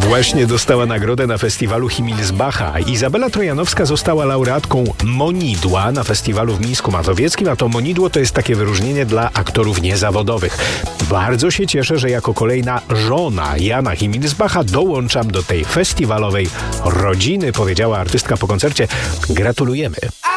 Właśnie dostała nagrodę na festiwalu Himmelsbacha. Izabela Trojanowska została laureatką Monidła na festiwalu w Mińsku Mazowieckim, a to Monidło to jest takie wyróżnienie dla aktorów niezawodowych. Bardzo się cieszę, że jako kolejna żona Jana Himmelsbacha dołączam do tej festiwalowej rodziny, powiedziała artystka po koncercie. Gratulujemy.